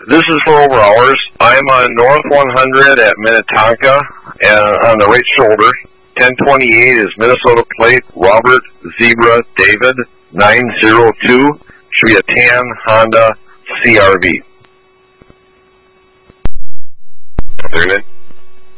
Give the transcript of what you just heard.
This is for over hours. I'm on North 100 at Minnetonka, and on the right shoulder. 1028 is Minnesota plate Robert Zebra David 902. Should be a tan Honda CRV.